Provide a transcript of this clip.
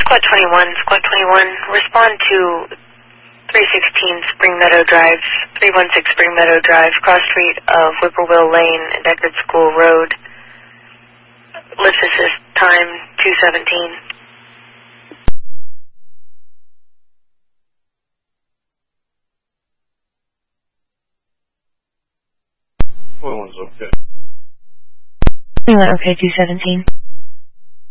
Squad 21, Squad 21, respond to 316 Spring Meadow Drive, 316 Spring Meadow Drive, cross street of Whippoorwill Lane and Deckard School Road. Lift assist time 2:17. One's okay. Okay, 2:17.